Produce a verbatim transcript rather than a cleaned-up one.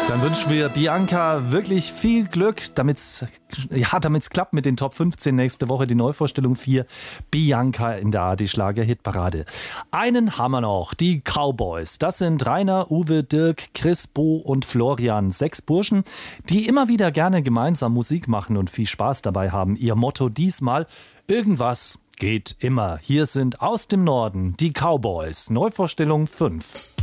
Dann wünschen wir Bianca wirklich viel Glück, damit's, ja, damit's klappt mit den Top fünfzehn nächste Woche. Die Neuvorstellung vier, Bianca in der A D Schlager Hitparade. Einen haben wir noch, die Cowboys. Das sind Rainer, Uwe, Dirk, Chris, Bo und Florian. Sechs Burschen, die immer wieder gerne gemeinsam Musik machen und viel Spaß dabei haben. Ihr Motto diesmal, irgendwas geht immer. Hier sind aus dem Norden die Cowboys. Neuvorstellung fünf.